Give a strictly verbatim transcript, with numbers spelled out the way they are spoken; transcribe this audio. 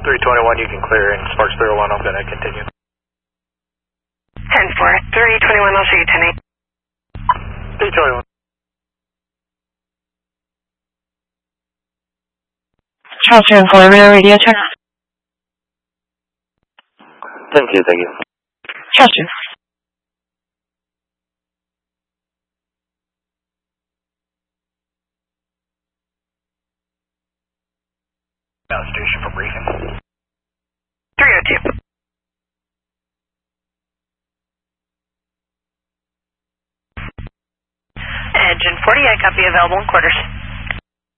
three twenty-one, you can clear, and Sparks three oh one, I'm going to continue. ten four, three twenty-one, I'll show you ten eight. three twenty-one. Charles ten four, rear radio turn on. Thank you, thank you. Charles ten. Now station for briefing. three oh two. Engine forty, I copy available in quarters.